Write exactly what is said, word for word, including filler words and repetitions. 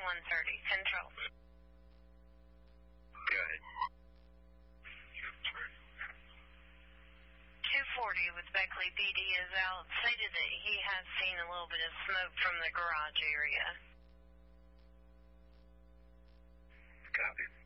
one thirty. Control. Go ahead. two forty with Beckley P D is out. Stated that he has seen a little bit of smoke from the garage area. Copy.